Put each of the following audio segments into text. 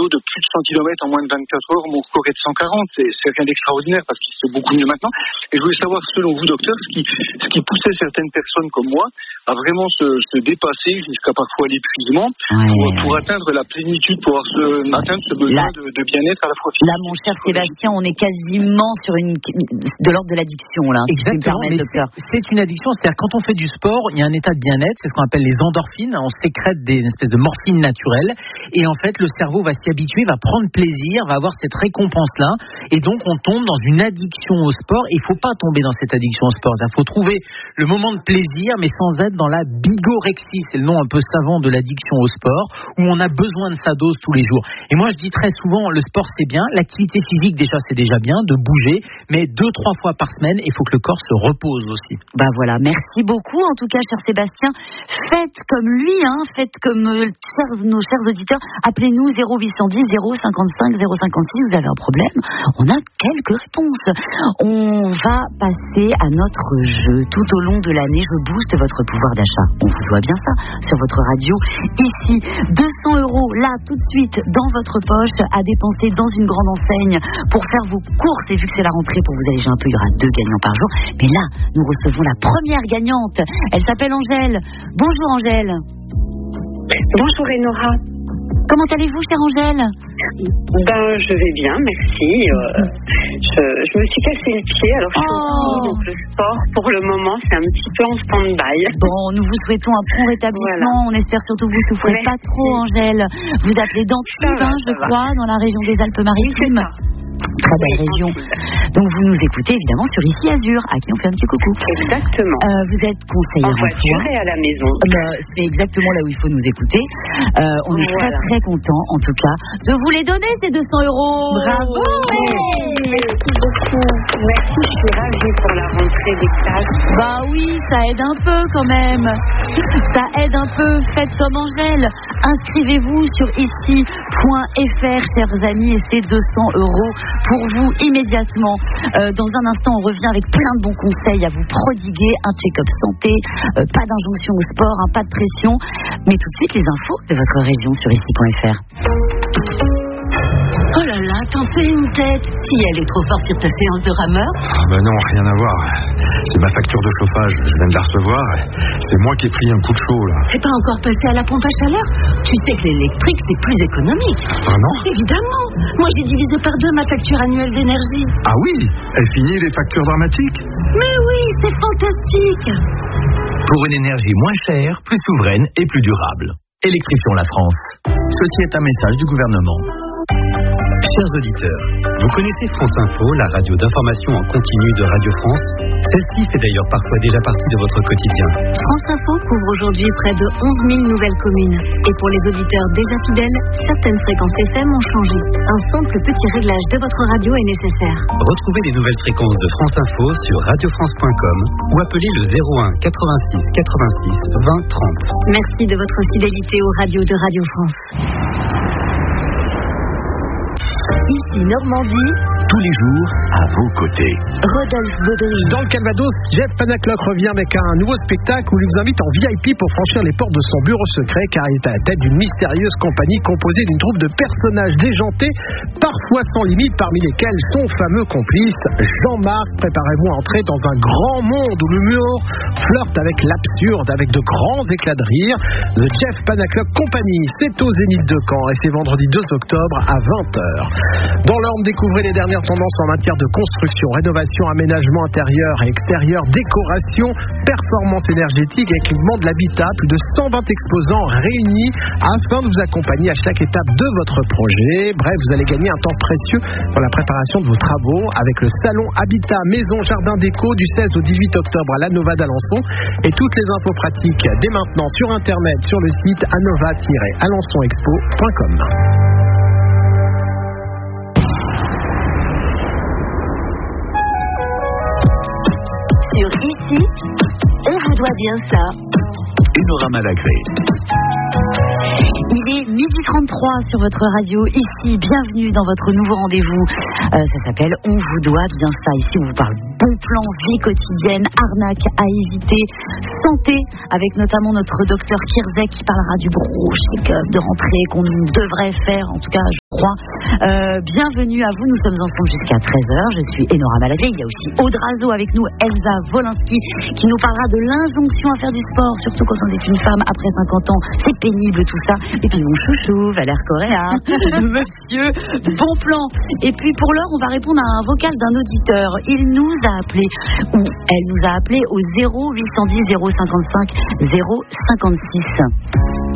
d'eau de plus de 100 km en moins de 24 heures. Mon record est de 140. C'est rien d'extraordinaire parce qu'il se fait beaucoup mieux maintenant. Et je voulais savoir, selon vous, docteur, ce qui poussait certaines personnes comme moi à vraiment se dépasser jusqu'à parfois l'épuisement pour atteindre la plénitude, pour atteindre ce besoin de bien-être à la fois physique. Là, mon cher Sébastien, on est quasiment sur de l'ordre de l'addiction, là. Exactement, mais c'est une addiction. C'est-à-dire, quand on fait du sport, il y a un état de bien-être, c'est ce qu'on appelle les endorphines. On sécrète une espèce de morphine naturelle. Et en fait, le cerveau va s'y habituer, va prendre plaisir, va avoir cette récompense-là. Et donc, on tombe dans une addiction au sport. Et il ne faut pas tomber dans cette addiction au sport. Il faut trouver le moment de plaisir, mais sans être dans la bigorexie. C'est le nom un peu savant de l'addiction au sport, où on a besoin de sa dose tous les jours. Et moi, je dis très souvent, le sport, c'est bien. L'activité physique, déjà, c'est déjà bien de bouger. Mais 2-3 fois par semaine, il faut que le corps se repose aussi. Bah voilà, merci beaucoup. En tout cas, cher Sébastien, faites comme lui, faites comme nos chers auditeurs. Appelez-nous 0810 055 056. Vous avez un problème, on a quelques réponses. On va passer à notre jeu. Tout au long de l'année, je booste votre pouvoir d'achat. On vous doit bien ça sur votre radio. Ici, 200 € là, tout de suite, dans votre poche, à dépenser dans une grande enseigne pour faire vos courses. Et vu que c'est la rentrée, pour vous alléger un peu, il y aura 2 gagnants par jour. Mais là, nous recevons la première gagnante. Elle s'appelle Angèle. Bonjour Angèle. Bonjour Enora. Comment allez-vous, chère Angèle ? Je vais bien, merci. Je me suis cassé le pied, alors je suis au lit, donc le sport, pour le moment, c'est un petit peu en stand-by. Bon, nous vous souhaitons un prompt rétablissement. Voilà. On espère surtout que vous ne souffrez pas trop, Angèle. Vous appelez d'Antibes, je crois, dans la région des Alpes-Maritimes. Très belle région. Donc vous nous écoutez évidemment sur Ici Azur, à qui on fait un petit coucou. Exactement. Vous êtes conseillère en voiture et à la maison. C'est exactement là où il faut nous écouter. On est très très content en tout cas de vous les donner ces 200 €. Bravo. Merci beaucoup. Merci, je suis ravie pour la rentrée des classes. Bah oui, ça aide un peu quand même. Ça aide un peu. Faites comme Angèle. Inscrivez-vous sur ici.fr, chers amis, et c'est 200 € pour vous immédiatement. Dans un instant, on revient avec plein de bons conseils à vous prodiguer, un check-up santé, pas d'injonction au sport, pas de pression, mais tout de suite les infos de votre région sur ici.fr. Oh là là, t'en fais une tête. Si elle est trop forte sur ta séance de rameur. Non, rien à voir. C'est ma facture de chauffage, je viens de la recevoir. C'est moi qui ai pris un coup de chaud là. T'es pas encore passé à la pompe à chaleur? Tu sais que l'électrique c'est plus économique. Ah non? Évidemment. Moi j'ai divisé par 2 ma facture annuelle d'énergie. Ah oui? Elle finit les factures dramatiques? Mais oui, c'est fantastique. Pour une énergie moins chère, plus souveraine et plus durable. Électrifions la France. Ceci est un message du gouvernement. Chers auditeurs, vous connaissez France Info, la radio d'information en continu de Radio France? Celle-ci fait d'ailleurs parfois déjà partie de votre quotidien. France Info couvre aujourd'hui près de 11 000 nouvelles communes. Et pour les auditeurs déjà fidèles, certaines fréquences FM ont changé. Un simple petit réglage de votre radio est nécessaire. Retrouvez les nouvelles fréquences de France Info sur radiofrance.com ou appelez le 01 86 86 20 30. Merci de votre fidélité aux radios de Radio France. Ici Normandie, tous les jours à vos côtés. Rodolphe Baudry. Dans le Calvados, Jeff Panaclock revient avec un nouveau spectacle où il vous invite en VIP pour franchir les portes de son bureau secret, car il est à la tête d'une mystérieuse compagnie composée d'une troupe de personnages déjantés, parfois sans limite, parmi lesquels son fameux complice Jean-Marc. Préparez-vous à entrer dans un grand monde où l'humour flirte avec l'absurde, avec de grands éclats de rire. The Jeff Panaclock Company, c'est au Zénith de Caen et c'est vendredi 2 octobre à 20h. Dans l'Orne, découvrez les dernières tendances en matière de construction, rénovation, aménagement intérieur et extérieur, décoration, performance énergétique et équipement de l'habitat. Plus de 120 exposants réunis afin de vous accompagner à chaque étape de votre projet. Bref, vous allez gagner un temps précieux dans la préparation de vos travaux avec le salon Habitat Maison Jardin Déco du 16 au 18 octobre à l'Anova d'Alençon. Et toutes les infos pratiques dès maintenant sur internet sur le site anova-alençonexpo.com. Sur Ici, on vous doit bien ça. Enora Malagré. Il est 12h33 sur votre radio. Ici, bienvenue dans votre nouveau rendez-vous. Ça s'appelle On vous doit bien ça. Ici, on vous parle bon plan, vie quotidienne, arnaque à éviter, santé, avec notamment notre docteur Kirzek qui parlera du gros check-up de rentrée qu'on devrait faire. En tout cas, Bienvenue à vous, nous sommes ensemble jusqu'à 13h. Je suis Enora Malagré, il y a aussi Audrazo avec nous, Elsa Wolinski qui nous parlera de l'injonction à faire du sport, surtout quand on est une femme après 50 ans, c'est pénible tout ça. Et puis mon chouchou, Valère Correa, monsieur Bonplan. Et puis pour l'heure, on va répondre à un vocal d'un auditeur. Il nous a appelé, ou elle nous a appelé au 0810 055 056.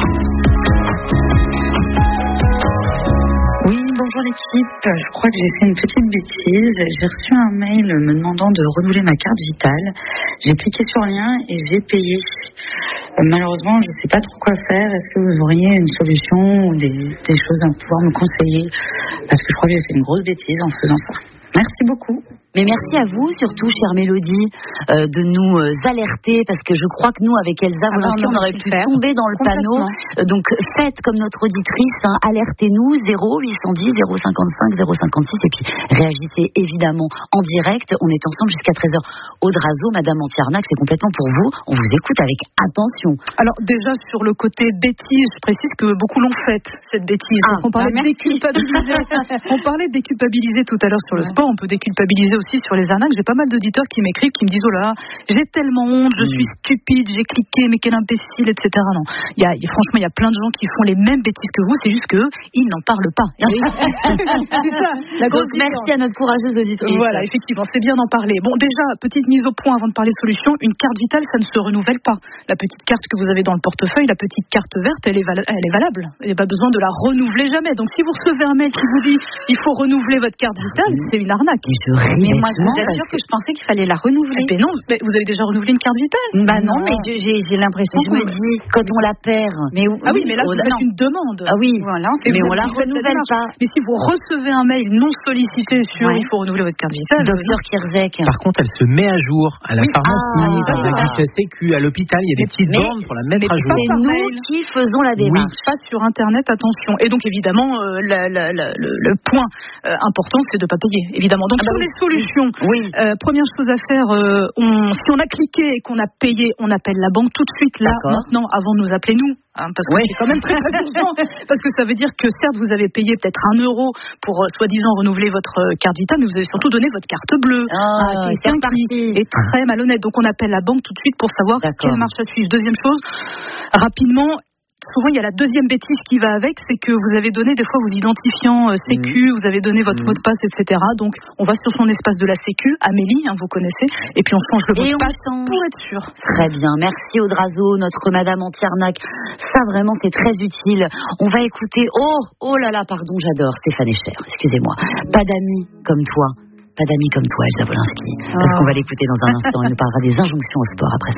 Oui, bonjour l'équipe. Je crois que j'ai fait une petite bêtise. J'ai reçu un mail me demandant de renouveler ma carte vitale. J'ai cliqué sur le lien et j'ai payé. Malheureusement, je ne sais pas trop quoi faire. Est-ce que vous auriez une solution ou des choses à pouvoir me conseiller? Parce que je crois que j'ai fait une grosse bêtise en faisant ça. Merci beaucoup. Mais merci à vous, surtout, chère Mélodie, de nous alerter, parce que je crois que nous, avec Elsa Wolinski, on aurait pu tomber dans le panneau. Donc, faites comme notre auditrice, alertez-nous, 0810 055 056, et puis réagissez évidemment en direct. On est ensemble jusqu'à 13h. Audrazo, Madame Antiarnac, c'est complètement pour vous. On vous écoute avec attention. Alors, déjà, sur le côté bêtise, je précise que beaucoup l'ont faite, cette bêtise. Parce qu'on parlait de déculpabiliser. On parlait de déculpabiliser tout à l'heure sur le sport, on peut déculpabiliser aussi sur les arnaques. J'ai pas mal d'auditeurs qui m'écrivent, qui me disent: oh là, j'ai tellement honte, je suis stupide, j'ai cliqué, mais quel imbécile, etc. Non, franchement, il y a plein de gens qui font les mêmes bêtises que vous, c'est juste qu'eux, ils n'en parlent pas. C'est ça. Donc, merci à notre courageuse auditrice. Voilà, effectivement, c'est bien d'en parler. Bon, déjà, petite mise au point avant de parler solution, une carte vitale, ça ne se renouvelle pas. La petite carte que vous avez dans le portefeuille, la petite carte verte, elle est valable. Il n'y a pas besoin de la renouveler jamais. Donc, si vous recevez un mail qui vous dit il faut renouveler votre carte vitale, c'est une arnaque. Mais moi, je vous assure que je pensais qu'il fallait la renouveler. Mais non, mais vous avez déjà renouvelé une carte vitale? Bah non, mais j'ai l'impression. Je me dis, quand on la perd. Mais là, vous faites une demande. Ah oui, voilà, mais on la renouvelle pas. Mais si vous recevez un mail non sollicité sur il faut renouveler votre carte vitale. Docteur Kierzek. Par contre, elle se met à jour à la pharmacie, dans un guichet sécu, à l'hôpital. Il y a des petites bornes pour la mettre à jour. C'est nous qui faisons la démarche. Pas sur Internet, attention. Et donc, évidemment, le point important, c'est de ne pas payer. Évidemment. Donc, sur les solutions, première chose à faire, si on a cliqué et qu'on a payé, on appelle la banque tout de suite, là, maintenant, avant de nous appeler nous. Parce que c'est quand même très important. Parce que ça veut dire que certes, vous avez payé peut-être 1 euro pour soi-disant renouveler votre carte vitale, mais vous avez surtout donné votre carte bleue. Qui est très malhonnête. Donc, on appelle la banque tout de suite pour savoir quelle marche à suivre. Deuxième chose, rapidement, souvent il y a la deuxième bêtise qui va avec, c'est que vous avez donné des fois vos identifiants sécu, vous avez donné votre mot de passe, etc. Donc on va sur son espace de la sécu, Amélie, vous connaissez, et puis on change le mot de passe pour être sûr. Très bien, merci Audrazo, notre Madame Antiarnac. Ça vraiment c'est très utile. On va écouter, oh là là, pardon, j'adore Stéphane Echer, excusez-moi. Pas d'amis comme toi, Elsa Wolinski. Parce qu'on va l'écouter dans un instant, elle nous parlera des injonctions au sport après ça.